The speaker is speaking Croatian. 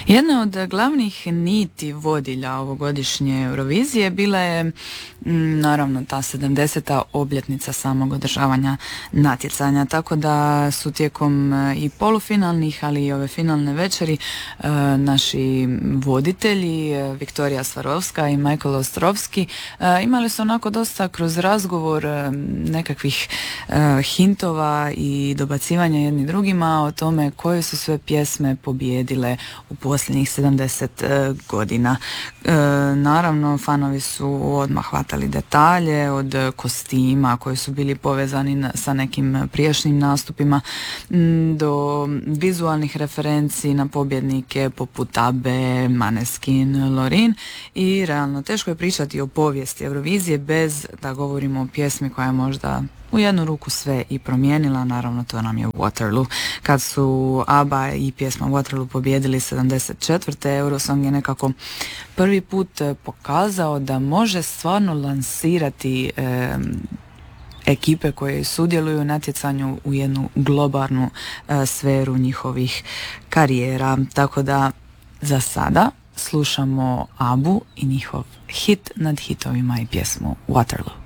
Jedna od glavnih niti vodilja ovogodišnje Eurovizije bila je naravno ta 70. obljetnica samog održavanja natjecanja, tako da su tijekom i polufinalnih, ali i ove finalne večeri naši voditelji Viktorija Svarovska i Michael Ostrovski imali su onako dosta kroz razgovor nekakvih hintova i dobacivanja jedni drugima o tome koje su sve pjesme pobijedile u posljednjih 70 godina. Naravno, fanovi su odmah hvatali detalje od kostima koji su bili povezani sa nekim prijašnjim nastupima do vizualnih referenci na pobjednike poput Abbe, Maneskin, Lorin, i realno teško je pričati o povijesti Eurovizije bez da govorimo o pjesmi koja je možda u jednu ruku sve i promijenila. Naravno, to nam je Waterloo. Kad su ABBA i pjesma Waterloo pobijedili 74. Eurosong je nekako prvi put pokazao da može stvarno lansirati ekipe koje sudjeluju u natjecanju u jednu globalnu sferu njihovih karijera. Tako da za sada slušamo ABBU i njihov hit nad hitovima i pjesmu Waterloo.